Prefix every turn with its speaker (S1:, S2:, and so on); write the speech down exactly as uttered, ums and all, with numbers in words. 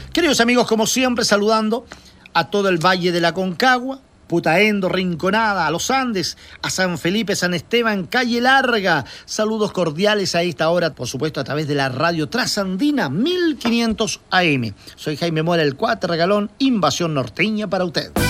S1: Queridos amigos, como siempre, saludando a todo el Valle de la Concagua, Putaendo, Rinconada, a los Andes, a San Felipe, San Esteban, Calle Larga. Saludos cordiales a esta hora, por supuesto, a través de la radio Trasandina mil quinientos A M. Soy Jaime Mora, el Cuatro Regalón, Invasión Norteña para usted.